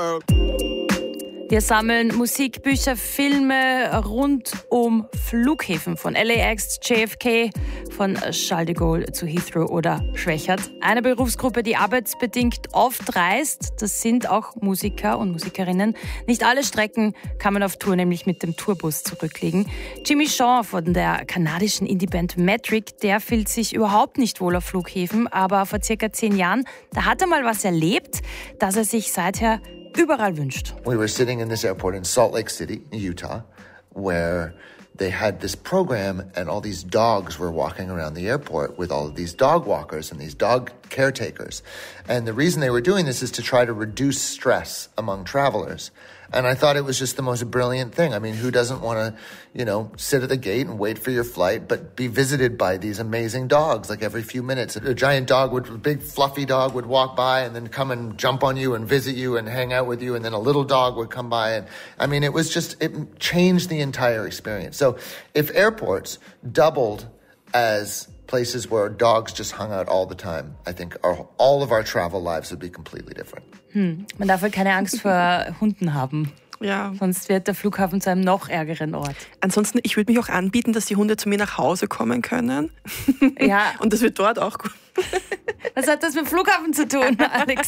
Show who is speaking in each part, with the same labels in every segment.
Speaker 1: world.
Speaker 2: Wir sammeln Musik, Bücher, Filme rund um Flughäfen von LAX, JFK, von Charles de Gaulle zu Heathrow oder Schwächert. Eine Berufsgruppe, die arbeitsbedingt oft reist, das sind auch Musiker und Musikerinnen. Nicht alle Strecken kann man auf Tour nämlich mit dem Tourbus zurücklegen. Jimmy Shaw von der kanadischen Indie-Band Metric, der fühlt sich überhaupt nicht wohl auf Flughäfen, aber vor circa 10 Jahren, da hat er mal was erlebt, das er sich seither überall wünscht.
Speaker 3: We were sitting in this airport in Salt Lake City, Utah, where they had this program and all these dogs were walking around the airport with all of these dog walkers and these dog caretakers. And the reason they were doing this is to try to reduce stress among travelers. And I thought it was just the most brilliant thing. I mean, who doesn't want to, sit at the gate and wait for your flight, but be visited by these amazing dogs, like every few minutes. A giant dog a big fluffy dog would walk by and then come and jump on you and visit you and hang out with you. And then a little dog would come by. And I mean, it changed the entire experience. So if airports doubled as places where dogs just hung out all the time, I think all of our travel lives would be completely different.
Speaker 2: Man darf halt keine Angst vor Hunden haben.
Speaker 4: Ja.
Speaker 2: Sonst wird der Flughafen zu einem noch ärgeren Ort.
Speaker 4: Ansonsten, ich würde mich auch anbieten, dass die Hunde zu mir nach Hause kommen können.
Speaker 2: Ja.
Speaker 4: Und das wird dort auch gut.
Speaker 2: Was hat das mit dem Flughafen zu tun, Alex?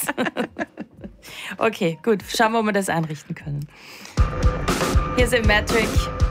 Speaker 2: Okay, gut. Schauen wir, ob wir das einrichten können. Hier sind Metric